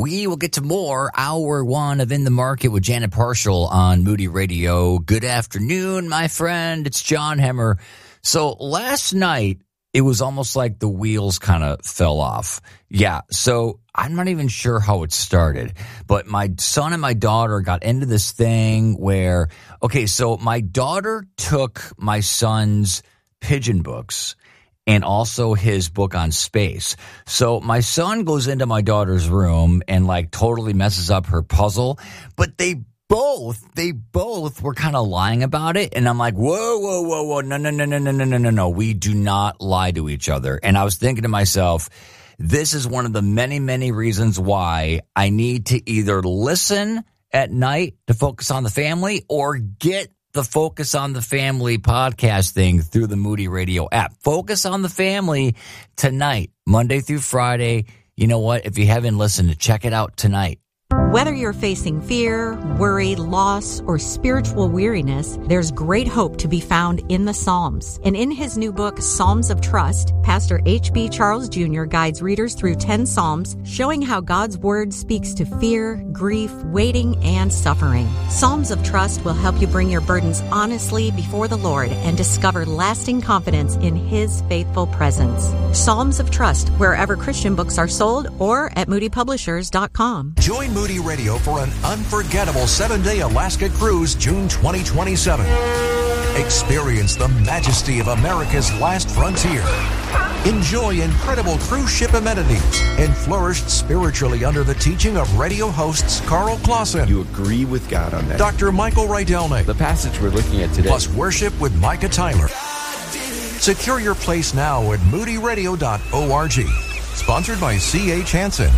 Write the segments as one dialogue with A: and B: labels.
A: We will get to more Hour 1 of In the Market with Janet Parshall on Moody Radio. Good afternoon, my friend. It's John Hemmer. So last night, it was almost like the wheels kind of fell off. Yeah, so I'm not even sure how it started, but my son and my daughter got into this thing where, okay, so my daughter took my son's pigeon books and also his book on space. So my son goes into my daughter's room and like totally messes up her puzzle, but they both were kind of lying about it. And I'm like, whoa. No. We do not lie to each other. And I was thinking to myself, this is one of the many, many reasons why I need to either listen at night to focus on the family or get the Focus on the Family podcast thing through the Moody Radio app. Focus on the Family tonight, Monday through Friday. You know what? If you haven't listened, check it out tonight.
B: Whether you're facing fear, worry, loss, or spiritual weariness, there's great hope to be found in the Psalms. And in his new book, Psalms of Trust, Pastor H.B. Charles Jr. guides readers through 10 Psalms, showing how God's Word speaks to fear, grief, waiting, and suffering. Psalms of Trust will help you bring your burdens honestly before the Lord and discover lasting confidence in His faithful presence. Psalms of Trust, wherever Christian books are sold or at moodypublishers.com.
C: Join Moody Radio for an unforgettable 7-day Alaska cruise, June 2027. Experience the majesty of America's last frontier. Enjoy incredible cruise ship amenities and flourish spiritually under the teaching of radio hosts Carl Clausen.
D: You agree with God on that.
C: Dr. Michael Rydelnik.
D: The passage we're looking at today.
C: Plus worship with Micah Tyler. Secure your place now at moodyradio.org. Sponsored by C.H. Hansen.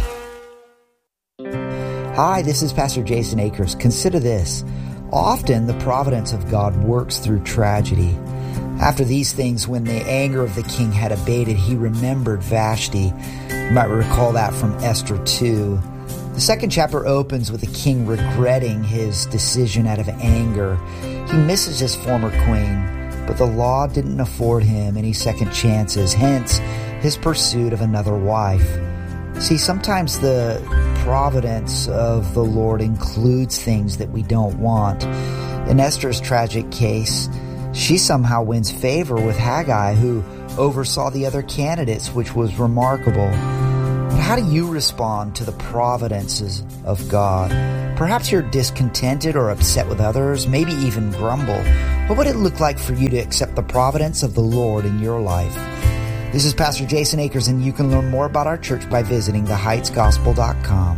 E: Hi, this is Pastor Jason Akers. Consider this. Often the providence of God works through tragedy. After these things, when the anger of the king had abated, he remembered Vashti. You might recall that from Esther 2. The second chapter opens with the king regretting his decision out of anger. He misses his former queen, but the law didn't afford him any second chances, hence his pursuit of another wife. See, sometimes the providence of the Lord includes things that we don't want. In Esther's tragic case, she somehow wins favor with Haggai, who oversaw the other candidates, which was remarkable. But how do you respond to the providences of God? Perhaps you're discontented or upset with others, maybe even grumble. What would it look like for you to accept the providence of the Lord in your life? This is Pastor Jason Akers, and you can learn more about our church by visiting theheightsgospel.com.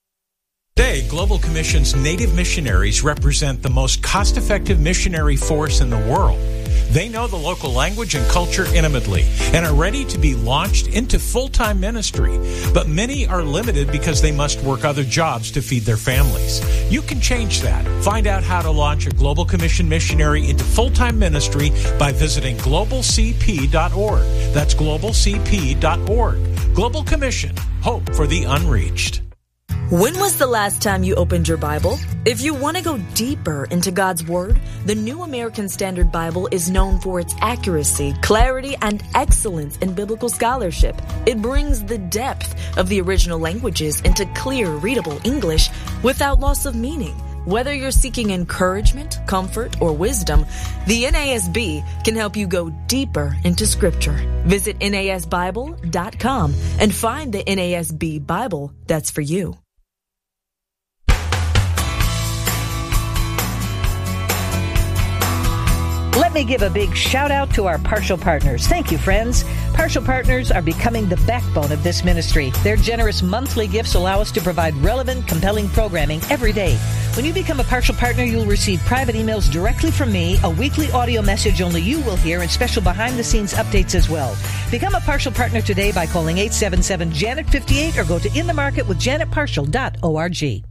F: Today, Global Commission's Native missionaries represent the most cost-effective missionary force in the world. They know the local language and culture intimately and are ready to be launched into full-time ministry. But many are limited because they must work other jobs to feed their families. You can change that. Find out how to launch a Global Commission missionary into full-time ministry by visiting globalcp.org. That's globalcp.org. Global Commission. Hope for the unreached.
G: When was the last time you opened your Bible? If you want to go deeper into God's Word, the New American Standard Bible is known for its accuracy, clarity, and excellence in biblical scholarship. It brings the depth of the original languages into clear, readable English without loss of meaning. Whether you're seeking encouragement, comfort, or wisdom, the NASB can help you go deeper into Scripture. Visit NASBible.com and find the NASB Bible that's for you.
H: Let me give a big shout out to our Partial Partners. Thank you, friends. Partial Partners are becoming the backbone of this ministry. Their generous monthly gifts allow us to provide relevant, compelling programming every day. When you become a Partial Partner, you'll receive private emails directly from me, a weekly audio message only you will hear, and special behind-the-scenes updates as well. Become a Partial Partner today by calling 877-JANET-58 or go to inthemarketwithjanetparshall.org.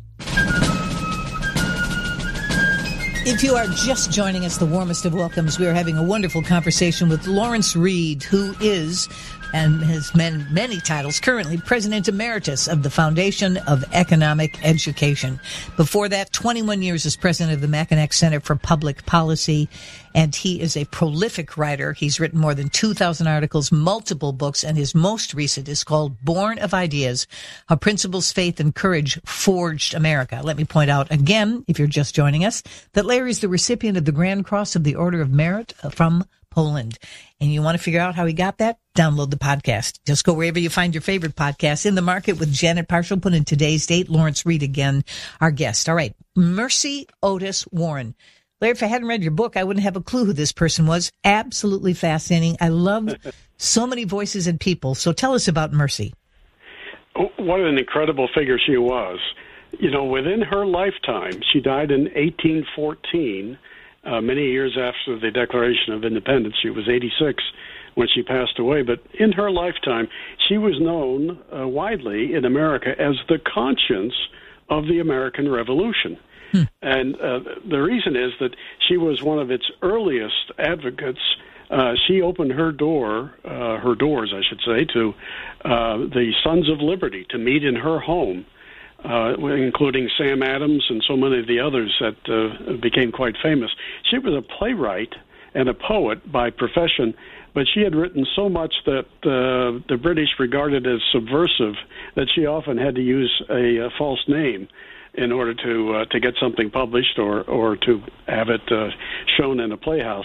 I: If you are just joining us, the warmest of welcomes. We are having a wonderful conversation with Lawrence Reed, who is and has many titles. Currently President Emeritus of the Foundation of Economic Education. Before that, 21 years as President of the Mackinac Center for Public Policy, and he is a prolific writer. He's written more than 2,000 articles, multiple books, and his most recent is called Born of Ideas, How Principles, Faith, and Courage Forged America. Let me point out again, if you're just joining us, that Larry's the recipient of the Grand Cross of the Order of Merit from Poland. And you want to figure out how he got that? Download the podcast. Just go wherever you find your favorite podcast. In the Market with Janet Parshall, put in today's date. Lawrence Reed again, our guest. All right. Mercy Otis Warren. Larry, if I hadn't read your book, I wouldn't have a clue who this person was. Absolutely fascinating. I love so many voices and people. So tell us about Mercy.
J: What an incredible figure she was. You know, within her lifetime, she died in 1814, many years after the Declaration of Independence. She was 86 when she passed away. But in her lifetime, she was known widely in America as the conscience of the American Revolution. And the reason is that she was one of its earliest advocates. She opened her doors, I should say, to the Sons of Liberty to meet in her home, including Sam Adams and so many of the others that became quite famous. She was a playwright and a poet by profession, but she had written so much that the British regarded as subversive that she often had to use a false name in order to get something published or to have it shown in a playhouse.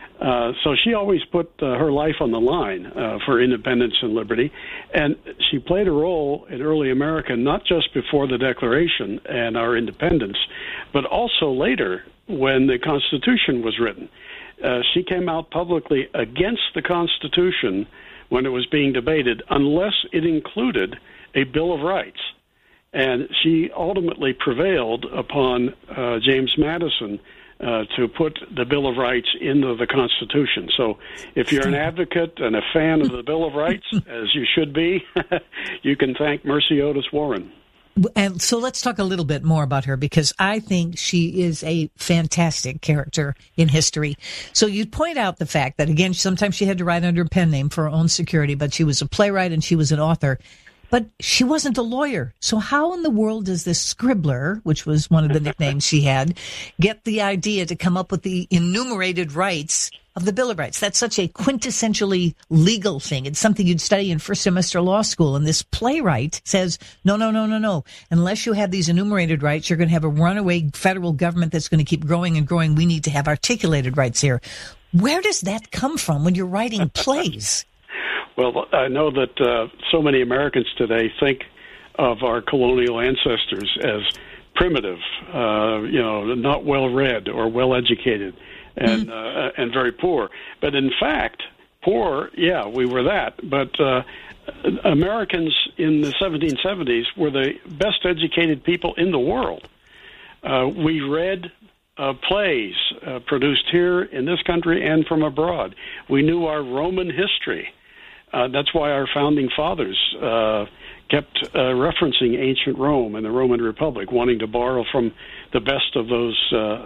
J: So she always put her life on the line for independence and liberty, and she played a role in early America, not just before the Declaration and our independence, but also later when the Constitution was written. She came out publicly against the Constitution when it was being debated, unless it included a Bill of Rights. And she ultimately prevailed upon James Madison to put the Bill of Rights into the Constitution. So if you're an advocate and a fan of the Bill of Rights, as you should be, you can thank Mercy Otis Warren.
I: And so let's talk a little bit more about her, because I think she is a fantastic character in history. So you point out the fact that, again, sometimes she had to write under a pen name for her own security, but she was a playwright and she was an author. But she wasn't a lawyer. So how in the world does this scribbler, which was one of the nicknames she had, get the idea to come up with the enumerated rights of the Bill of Rights? That's such a quintessentially legal thing. It's something you'd study in first semester law school. And this playwright says, no. Unless you have these enumerated rights, you're going to have a runaway federal government that's going to keep growing and growing. We need to have articulated rights here. Where does that come from when you're writing plays?
J: Well, I know that so many Americans today think of our colonial ancestors as primitive, not well-read or well-educated and very poor. But in fact, poor, yeah, we were that. But Americans in the 1770s were the best educated people in the world. We read plays produced here in this country and from abroad. We knew our Roman history. That's why our founding fathers kept referencing ancient Rome and the Roman Republic, wanting to borrow from the best of those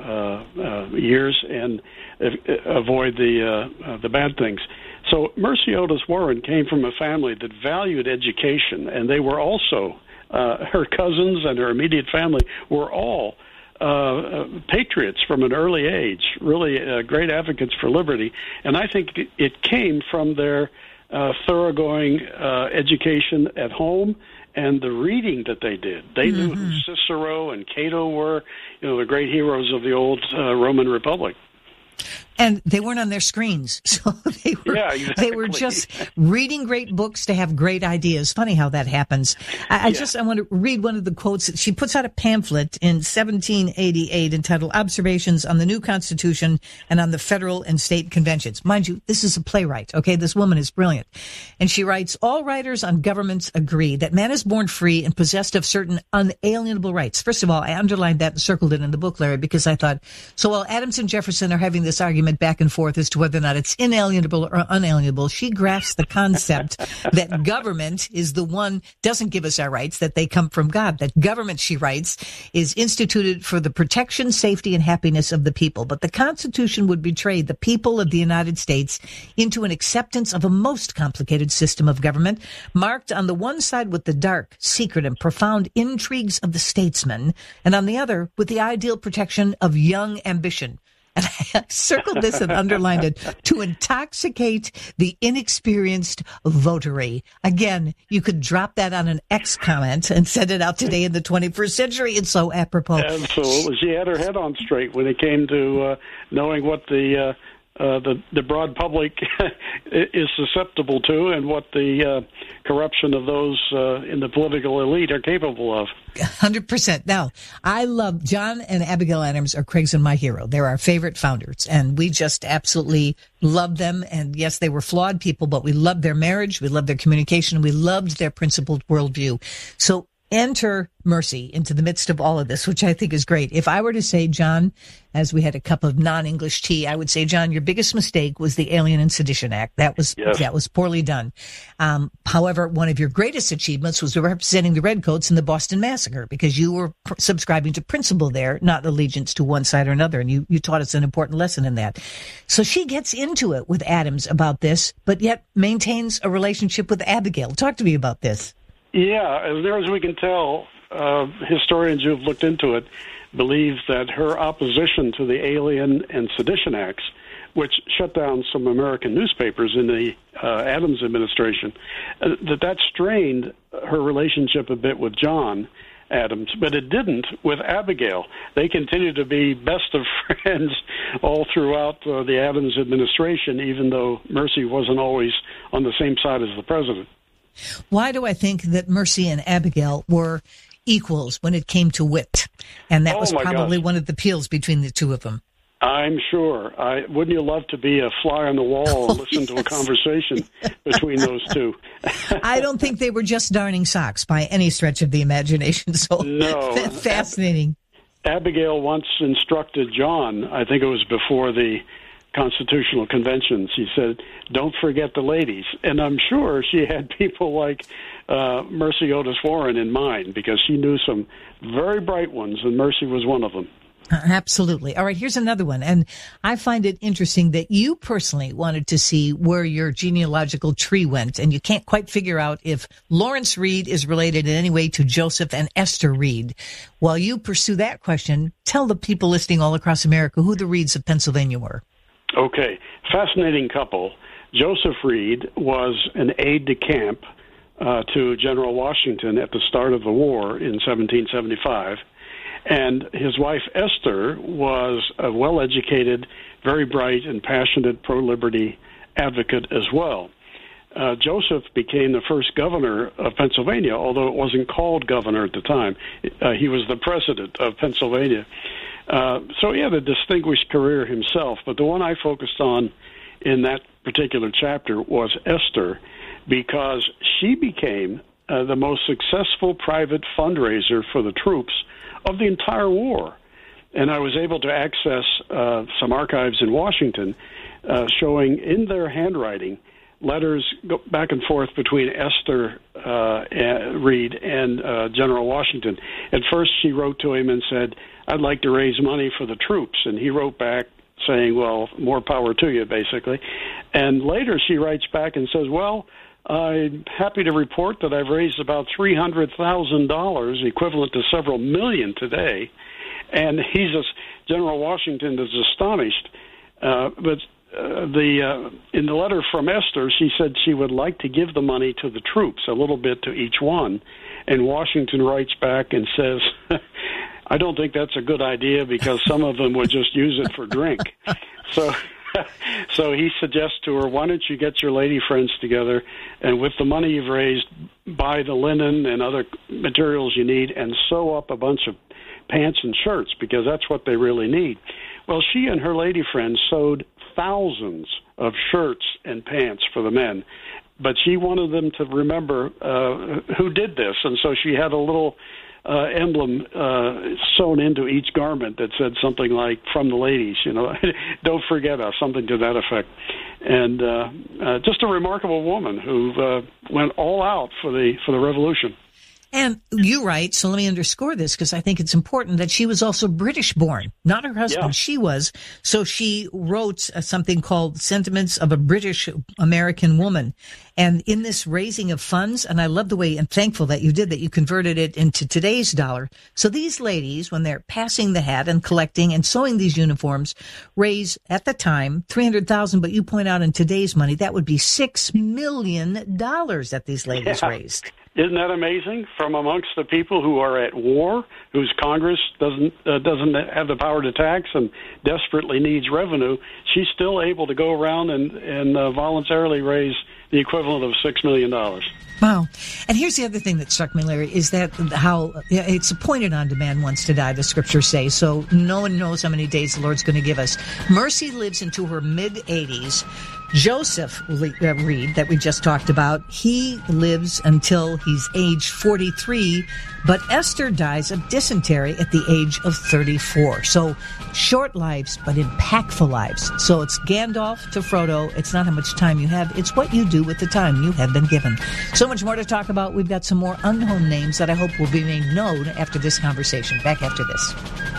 J: years and avoid the bad things. So Mercy Otis Warren came from a family that valued education, and they were also, her cousins and her immediate family were all patriots from an early age, really great advocates for liberty. And I think it came from their thoroughgoing education at home and the reading that they did. They knew who Cicero and Cato were, the great heroes of the old Roman Republic.
I: And they weren't on their screens, so they were just reading great books to have great ideas. Funny how that happens. I want to read one of the quotes. She puts out a pamphlet in 1788 entitled Observations on the New Constitution and on the Federal and State Conventions. Mind you, this is a playwright, okay? This woman is brilliant. And she writes, all writers on governments agree that man is born free and possessed of certain unalienable rights. First of all, I underlined that and circled it in the book, Larry, because I thought, so while Adams and Jefferson are having this argument argument back and forth as to whether or not it's inalienable or unalienable. She grasps the concept that government is the one, doesn't give us our rights, that they come from God. That government, she writes, is instituted for the protection, safety, and happiness of the people. But the Constitution would betray the people of the United States into an acceptance of a most complicated system of government, marked on the one side with the dark, secret, and profound intrigues of the statesman, and on the other with the ideal protection of young ambition. And I circled this and underlined it, to intoxicate the inexperienced votary. Again, you could drop that on an X comment and send it out today in the 21st century. It's so apropos.
J: Absolutely. She had her head on straight when it came to knowing what the broad public is susceptible to and what the corruption of those in the political elite are capable of.
I: 100%. Now, I love John and Abigail Adams are Craig's and my hero. They're our favorite founders, and we just absolutely love them. And yes, they were flawed people, but we loved their marriage, we loved their communication, we loved their principled worldview. So enter Mercy into the midst of all of this, which I think is great. If I were to say, John, as we had a cup of non-English tea, I would say, John, your biggest mistake was the Alien and Sedition Act. That was poorly done. However, one of your greatest achievements was representing the Redcoats in the Boston Massacre, because you were subscribing to principle there, not allegiance to one side or another. And you taught us an important lesson in that. So she gets into it with Adams about this, but yet maintains a relationship with Abigail. Talk to me about this.
J: Yeah, as near as we can tell, historians who have looked into it believe that her opposition to the Alien and Sedition Acts, which shut down some American newspapers in the Adams administration, that strained her relationship a bit with John Adams, but it didn't with Abigail. They continued to be best of friends all throughout the Adams administration, even though Mercy wasn't always on the same side as the president.
I: Why do I think that Mercy and Abigail were equals when it came to wit? And that was probably one of the appeals between the two of them.
J: I'm sure. Wouldn't you love to be a fly on the wall and listen to a conversation between those two?
I: I don't think they were just darning socks by any stretch of the imagination. So
J: no.
I: Fascinating.
J: Abigail once instructed John, I think it was before the Constitutional Convention, she said, "Don't forget the ladies." And I'm sure she had people like Mercy Otis Warren in mind, because she knew some very bright ones, and Mercy was one of them.
I: Absolutely. All right, here's another one. And I find it interesting that you personally wanted to see where your genealogical tree went, and you can't quite figure out if Lawrence Reed is related in any way to Joseph and Esther Reed. While you pursue that question, tell the people listening all across America who the Reeds of Pennsylvania were.
J: Okay, fascinating couple. Joseph Reed was an aide-de-camp to General Washington at the start of the war in 1775, and his wife Esther was a well-educated, very bright, and passionate pro-liberty advocate as well. Joseph became the first governor of Pennsylvania, although it wasn't called governor at the time. He was the president of Pennsylvania. So he had a distinguished career himself, but the one I focused on in that particular chapter was Esther, because she became the most successful private fundraiser for the troops of the entire war. And I was able to access some archives in Washington showing in their handwriting letters go back and forth between Esther Reed and General Washington. At first she wrote to him and said, "I'd like to raise money for the troops." And he wrote back saying, "Well, more power to you," basically. And later she writes back and says, "Well, I'm happy to report that I've raised about $300,000, equivalent to several million today." And General Washington is astonished. But in the letter from Esther, she said she would like to give the money to the troops, a little bit to each one. And Washington writes back and says, "I don't think that's a good idea, because some of them would just use it for drink." So he suggests to her, "Why don't you get your lady friends together, and with the money you've raised, buy the linen and other materials you need, and sew up a bunch of pants and shirts, because that's what they really need." Well, she and her lady friends sewed thousands of shirts and pants for the men, but she wanted them to remember who did this, and so she had a little emblem sewn into each garment that said something like "From the ladies," don't forget us, something to that effect. And just a remarkable woman who went all out for the revolution.
I: And you write, so let me underscore this because I think it's important, that she was also British born, not her husband. Yeah. She was. So she wrote something called Sentiments of a British American Woman. And in this raising of funds, and I love the way, and thankful that you did, that you converted it into today's dollar. So these ladies, when they're passing the hat and collecting and sewing these uniforms, raise at the time $300,000, but you point out in today's money, that would be $6 million that these ladies raised.
J: Isn't that amazing? From amongst the people who are at war, whose Congress doesn't have the power to tax and desperately needs revenue, she's still able to go around and voluntarily raise the equivalent of $6 million.
I: Wow. And here's the other thing that struck me, Larry, is that how it's appointed unto man once to die, the scriptures say. So no one knows how many days the Lord's going to give us. Mercy lives into her mid-80s. Joseph Reed, that we just talked about, he lives until he's age 43, but Esther dies of dysentery at the age of 34. So short lives, but impactful lives. So it's Gandalf to Frodo. It's not how much time you have. It's what you do with the time you have been given. So much more to talk about. We've got some more unknown names that I hope will be made known after this conversation. Back after this.